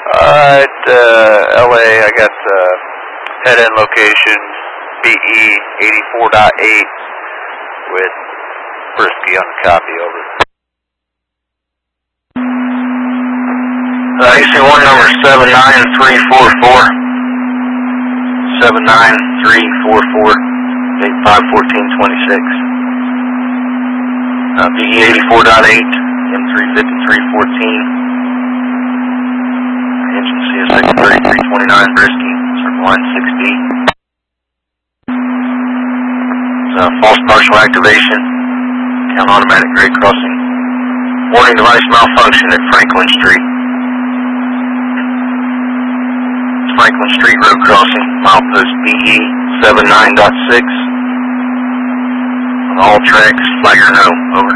Alright, LA, I got head-end location BE 84.8 with Brisky on the copy, over. AC1 number 79344. 79344. Date 5/14/26. BE 84.8, M35314. Engine CSX 3329 Brisky, circle line 6B. False partial activation, count automatic grade crossing. Warning device malfunction at Franklin Street. Franklin Street road crossing, milepost BE 79.6. On all tracks, flagger no, over.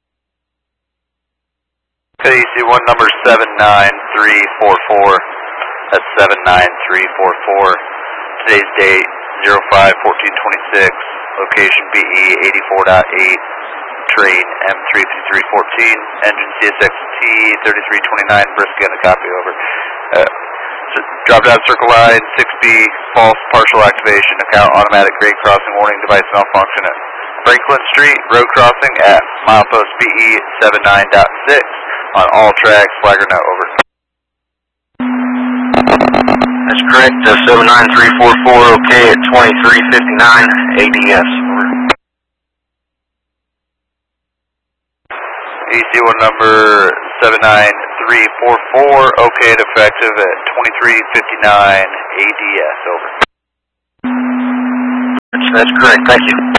AC1 number 79344. That's 79344. Today's date 05/14/26. Location BE 84.8. Train M35314. Engine CSXT 3329. Brisky on the copy, over. Drop down circle line 6B. False partial activation. Account automatic grade crossing. Warning device malfunction at Franklin Street road crossing at milepost BE 79.6. On all tracks, flagger no, over. That's correct, 79344, okay at 2359 ADS, over. AC1 number 79344, okay and effective at 2359 ADS, over. That's correct, thank you.